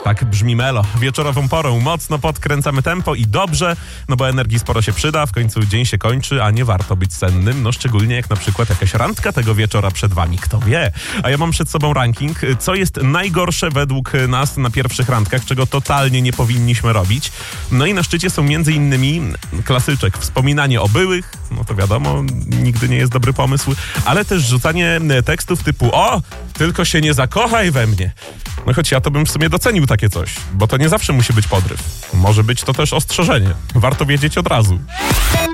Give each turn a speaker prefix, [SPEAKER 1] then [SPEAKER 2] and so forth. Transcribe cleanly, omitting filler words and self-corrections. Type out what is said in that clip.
[SPEAKER 1] Tak brzmi Melo. Wieczorową porą mocno podkręcamy tempo i dobrze, no bo energii sporo się przyda, w końcu dzień się kończy, a nie warto być sennym, no szczególnie jak na przykład jakaś randka tego wieczora przed wami, kto wie. A ja mam przed sobą ranking, co jest najgorsze według nas na pierwszych randkach, czego totalnie nie powinniśmy robić. No i na szczycie są między innymi klasyczek, wspominanie o byłych, no to wiadomo, nigdy nie jest dobry pomysł, ale też rzucanie tekstów typu o, tylko się nie zakochaj we mnie. No choć ja to bym w sumie docenił takie coś, bo to nie zawsze musi być podryw. Może być to też ostrzeżenie. Warto wiedzieć od razu.